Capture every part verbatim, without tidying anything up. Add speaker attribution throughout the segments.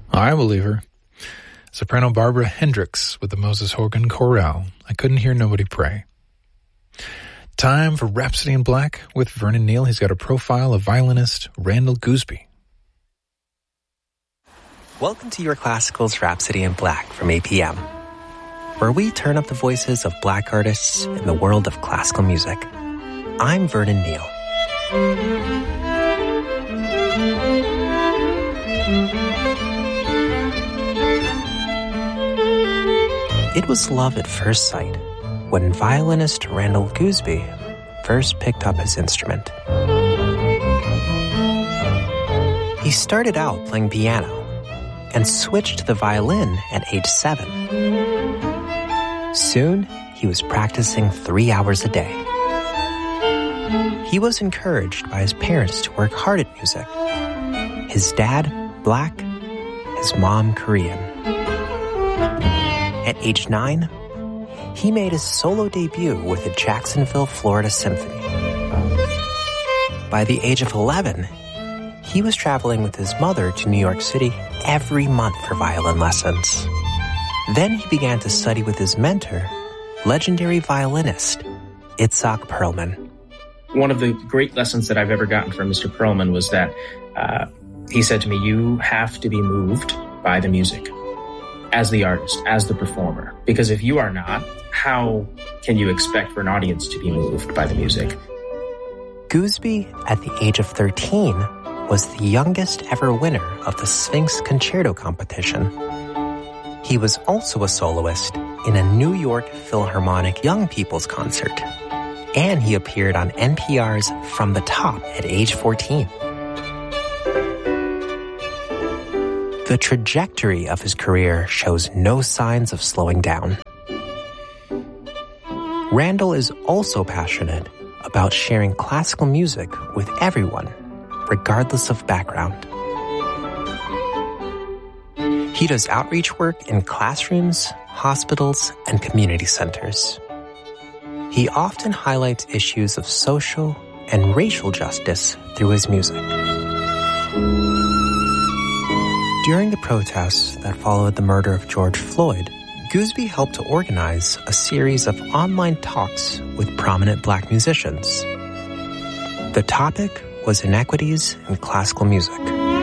Speaker 1: I believe her. Soprano Barbara Hendricks with the Moses Horgan Chorale. I couldn't hear nobody pray. Time for Rhapsody in Black with Vernon Neal. He's got a profile of violinist Randall Gooseby.
Speaker 2: Welcome to your Classicals Rhapsody in Black from A P M, where we turn up the voices of black artists in the world of classical music. I'm Vernon Neal. It was love at first sight when violinist Randall Gooseby first picked up his instrument. He started out playing piano and switched to the violin at age seven. Soon, he was practicing three hours a day. He was encouraged by his parents to work hard at music. His dad, black, his mom, Korean. At age nine, he made his solo debut with the Jacksonville, Florida Symphony. By the age of eleven, he was traveling with his mother to New York City every month for violin lessons. Then he began to study with his mentor, legendary violinist Itzhak Perlman.
Speaker 3: One of the great lessons that I've ever gotten from Mister Perlman was that uh, he said to me, you have to be moved by the music as the artist, as the performer. Because if you are not, how can you expect for an audience to be moved by the music?
Speaker 2: Gooseby, at the age of thirteen, was the youngest ever winner of the Sphinx Concerto competition. He was also a soloist in a New York Philharmonic Young People's Concert. And he appeared on N P R's From the Top at age fourteen. The trajectory of his career shows no signs of slowing down. Randall is also passionate about sharing classical music with everyone, regardless of background. He does outreach work in classrooms, hospitals, and community centers. He often highlights issues of social and racial justice through his music. During the protests that followed the murder of George Floyd, Gooseby helped to organize a series of online talks with prominent black musicians. The topic was inequities in classical music.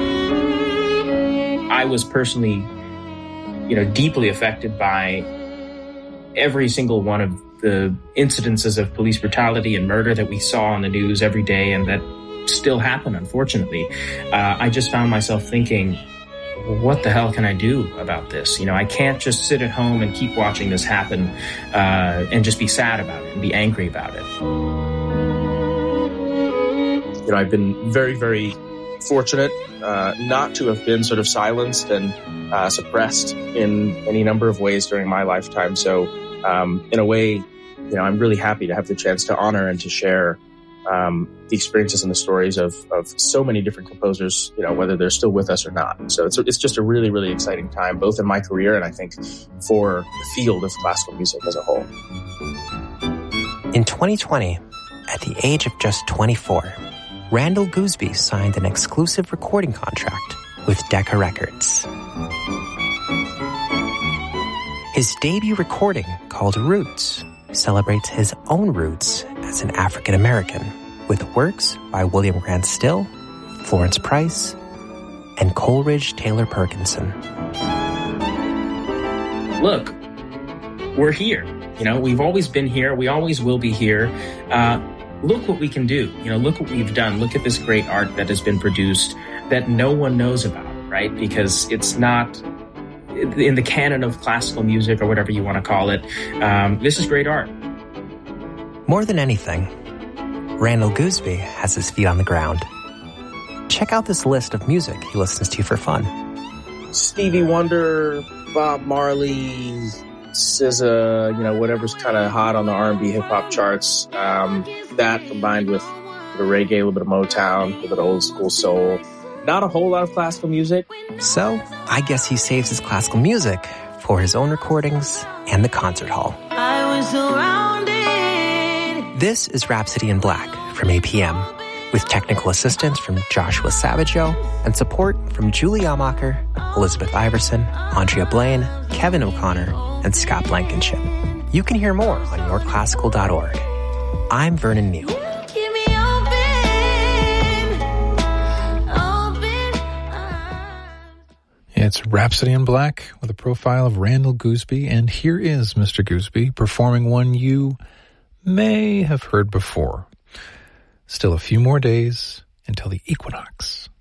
Speaker 3: I was personally, you know, deeply affected by every single one of the incidences of police brutality and murder that we saw on the news every day and that still happen, unfortunately. Uh, I just found myself thinking, what the hell can I do about this? You know, I can't just sit at home and keep watching this happen uh, and just be sad about it and be angry about it.
Speaker 4: You know, I've been very, very fortunate uh, not to have been sort of silenced and uh, suppressed in any number of ways during my lifetime. So, um, in a way, you know, I'm really happy to have the chance to honor and to share um, the experiences and the stories of, of so many different composers, you know, whether they're still with us or not. So it's, it's just a really, really exciting time, both in my career and I think for the field of classical music as a whole.
Speaker 2: In twenty twenty, at the age of just twenty-four, Randall Gooseby signed an exclusive recording contract with Decca Records. His debut recording, called Roots, celebrates his own roots as an African American, with works by William Grant Still, Florence Price, and Coleridge Taylor Perkinson.
Speaker 3: Look, we're here. You know, we've always been here. We always will be here. Uh, look what we can do. You know, look what we've done. Look at this great art that has been produced that no one knows about, right? Because it's not in the canon of classical music or whatever you want to call it. Um, this is great art.
Speaker 2: More than anything, Randall Gooseby has his feet on the ground. Check out this list of music he listens to for fun.
Speaker 4: Stevie Wonder, Bob Marley, S Z A, you know, whatever's kind of hot on the R and B hip hop charts. Um, that combined with a bit of reggae, a little bit of Motown, a little bit of old school soul. Not a whole lot of classical music.
Speaker 2: So, I guess he saves his classical music for his own recordings and the concert hall. I was surrounded. This is Rhapsody in Black from A P M. with technical assistance from Joshua Savageau and support from Julie Almacher, Elizabeth Iverson, Andrea Blaine, Kevin O'Connor, and Scott Blankenship. You can hear more on your classical dot org. I'm Vernon Neal.
Speaker 1: It's Rhapsody in Black with a profile of Randall Gooseby, and here is Mister Gooseby performing one you may have heard before. Still a few more days until the equinox.